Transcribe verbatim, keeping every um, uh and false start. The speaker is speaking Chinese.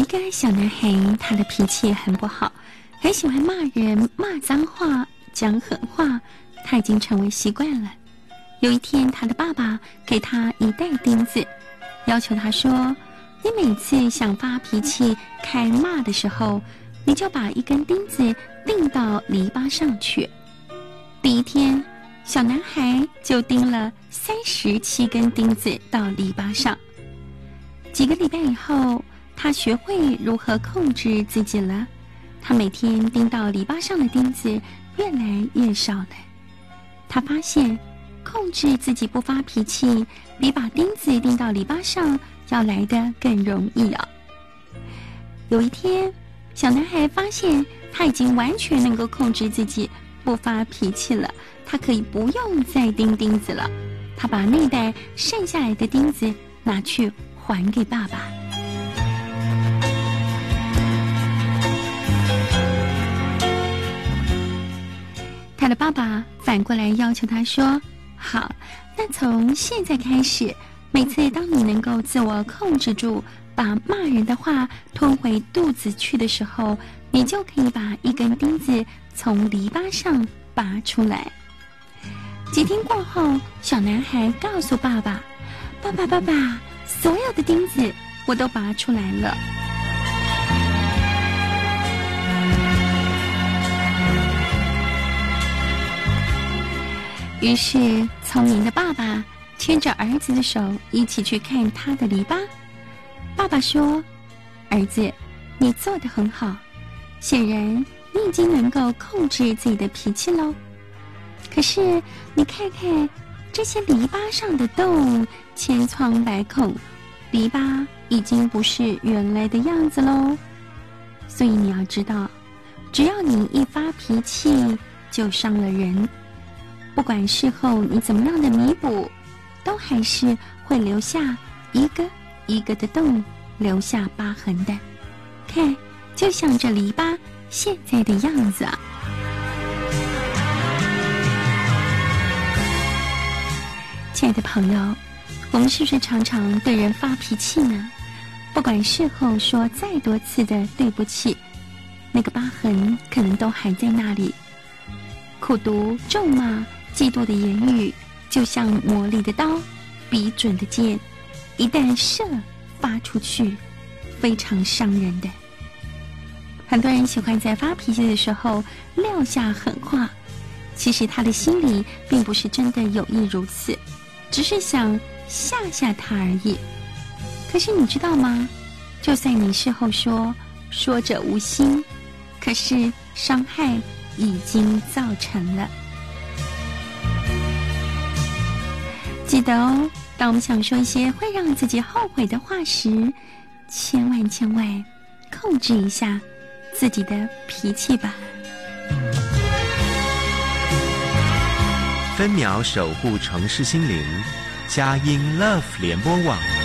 一个小男孩，他的脾气很不好，很喜欢骂人、骂脏话、讲狠话，他已经成为习惯了。有一天，他的爸爸给他一袋钉子，要求他说：你每次想发脾气、开骂的时候，你就把一根钉子钉到篱笆上去。第一天，小男孩就钉了三十七根钉子到篱笆上。几个礼拜以后，他学会如何控制自己了。他每天钉到篱笆上的钉子越来越少了。他发现控制自己不发脾气，比把钉子钉到篱笆上要来得更容易啊。有一天，小男孩发现他已经完全能够控制自己不发脾气了，他可以不用再钉钉子了。他把那袋剩下来的钉子拿去还给爸爸。他的爸爸反过来要求他说：好，那从现在开始，每次当你能够自我控制住，把骂人的话吞回肚子去的时候，你就可以把一根钉子从篱笆上拔出来。几天过后，小男孩告诉爸爸：爸爸爸爸，所有的钉子我都拔出来了。于是聪明的爸爸牵着儿子的手一起去看他的篱笆。爸爸说：儿子，你做得很好，显然你已经能够控制自己的脾气喽。可是你看看这些篱笆上的洞，千疮百孔，篱笆已经不是原来的样子喽。所以你要知道，只要你一发脾气就伤了人，不管事后你怎么样的弥补，都还是会留下一个一个的洞，留下疤痕的。看，就像这篱笆现在的样子啊。亲爱的朋友，我们是不是常常对人发脾气呢？不管事后说再多次的对不起，那个疤痕可能都还在那里。苦毒、咒骂、嫉妒的言语，就像磨利的刀，笔准的剑，一旦射发出去，非常伤人的。很多人喜欢在发脾气的时候撂下狠话，其实他的心里并不是真的有意如此，只是想吓吓他而已。可是你知道吗？就算你事后说说者无心，可是伤害已经造成了。记得哦，当我们想说一些会让自己后悔的话时，千万千万控制一下自己的脾气吧。 分秒守护城市心灵，佳音 Love 联播网。